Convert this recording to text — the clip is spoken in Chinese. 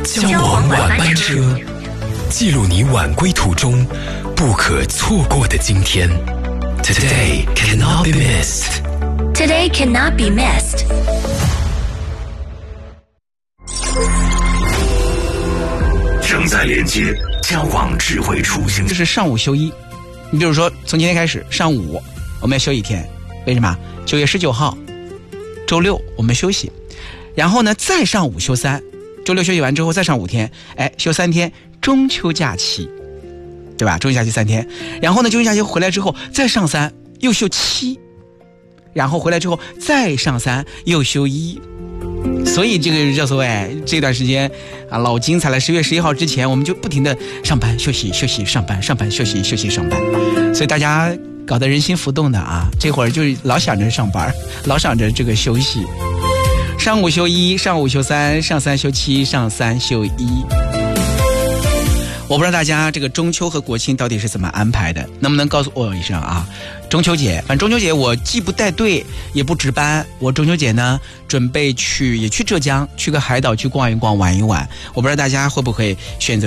交往晚班车，记录你晚归途中不可错过的今天。Today cannot be missed. Today cannot be missed. 正在连接交往智慧雏形。 就是上午休一，你比如说从今天开始，上午我们要休一天，为什么？9月19号周六我们休息，然后呢再上午休3，周六休息完之后再上5天，休3天，中秋假期，对吧？中秋假期3天，然后呢中秋假期回来之后再上3，又休7，然后回来之后再上3，又休1。所以这个叫做这段时间啊老精彩了。10月11号之前我们就不停的上班休息休息上班，上班休息休息上班，所以大家搞得人心浮动的啊，这会儿就老想着上班，老想着这个休息。上午休1，上午休3，上3休7，上3休1。我不知道大家这个中秋和国庆到底是怎么安排的，能不能告诉我一声啊？中秋节，反正中秋节我既不带队也不值班，我中秋节呢准备去浙江，去个海岛去逛一逛玩一玩。我不知道大家会不会选择